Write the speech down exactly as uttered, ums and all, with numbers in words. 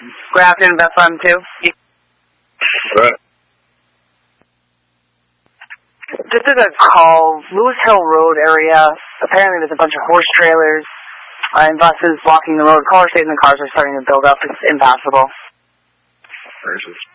Good afternoon, Beth Farm two. Right. This is a call, Lewis Hill Road area. Apparently there's a bunch of horse trailers uh, and buses blocking the road. Caller states and the cars are starting to build up. It's impassable. Versus.